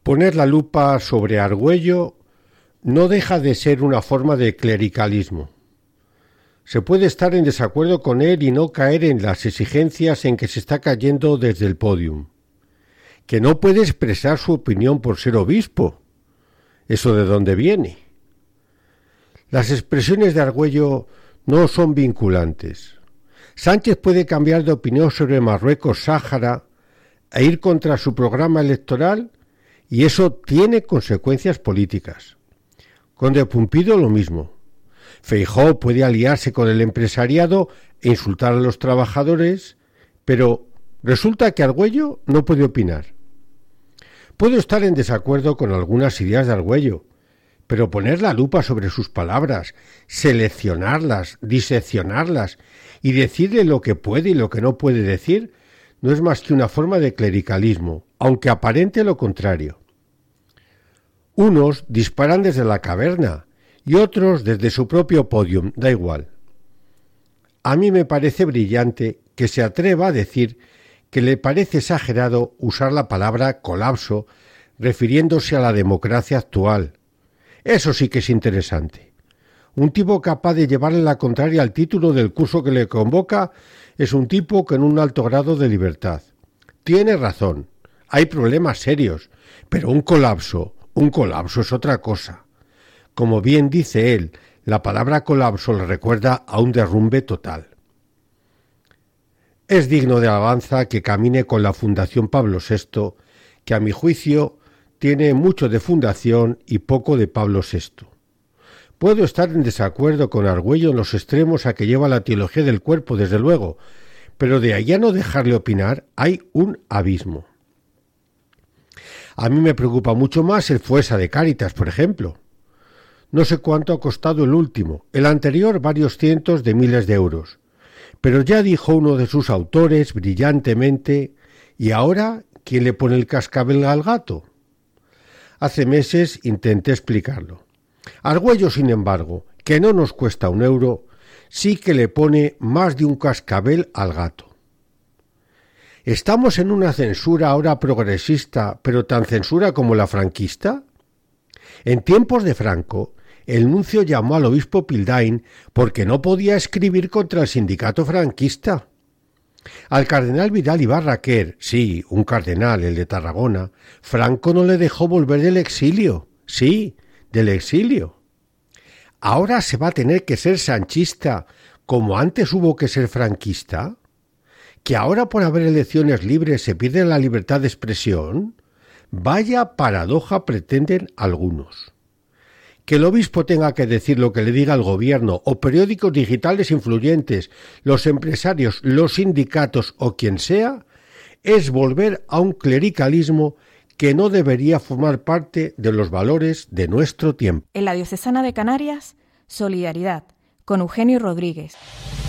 Poner la lupa sobre Argüello no deja de ser una forma de clericalismo. Se puede estar en desacuerdo con él y no caer en las exigencias en que se está cayendo desde el pódium. Que no puede expresar su opinión por ser obispo. ¿Eso de dónde viene? Las expresiones de Argüello no son vinculantes. Sánchez puede cambiar de opinión sobre Marruecos-Sáhara e ir contra su programa electoral y eso tiene consecuencias políticas. Con De Pumpido lo mismo. Feijóo puede aliarse con el empresariado e insultar a los trabajadores, pero resulta que Argüello no puede opinar. Puedo estar en desacuerdo con algunas ideas de Argüello, pero poner la lupa sobre sus palabras, seleccionarlas, diseccionarlas y decirle lo que puede y lo que no puede decir, no es más que una forma de clericalismo, aunque aparente lo contrario. Unos disparan desde la caverna y otros desde su propio podium, da igual. A mí me parece brillante que se atreva a decir que le parece exagerado usar la palabra colapso refiriéndose a la democracia actual. Eso sí que es interesante. Un tipo capaz de llevarle la contraria al título del curso que le convoca es un tipo con un alto grado de libertad. Tiene razón, hay problemas serios, pero un colapso es otra cosa. Como bien dice él, la palabra colapso le recuerda a un derrumbe total. Es digno de alabanza que camine con la Fundación Pablo VI, que a mi juicio tiene mucho de fundación y poco de Pablo VI. Puedo estar en desacuerdo con Argüello en los extremos a que lleva la teología del cuerpo, desde luego, pero de ahí a no dejarle opinar hay un abismo. A mí me preocupa mucho más el Foessa de Cáritas, por ejemplo. No sé cuánto ha costado el último, el anterior varios cientos de miles de euros. Pero ya dijo uno de sus autores brillantemente, ¿y ahora quién le pone el cascabel al gato? Hace meses intenté explicarlo. Argüello, sin embargo, que no nos cuesta un euro, sí que le pone más de un cascabel al gato. ¿Estamos en una censura ahora progresista, pero tan censura como la franquista? En tiempos de Franco, el nuncio llamó al obispo Pildain porque no podía escribir contra el sindicato franquista. Al cardenal Vidal y Barraquer, sí, un cardenal, el de Tarragona, Franco no le dejó volver del exilio. Sí, del exilio. ¿Ahora se va a tener que ser sanchista como antes hubo que ser franquista? ¿Que ahora por haber elecciones libres se pierde la libertad de expresión? Vaya paradoja pretenden algunos. Que el obispo tenga que decir lo que le diga el gobierno o periódicos digitales influyentes, los empresarios, los sindicatos o quien sea, es volver a un clericalismo que no debería formar parte de los valores de nuestro tiempo. En la Diocesana de Canarias, solidaridad con Eugenio Rodríguez.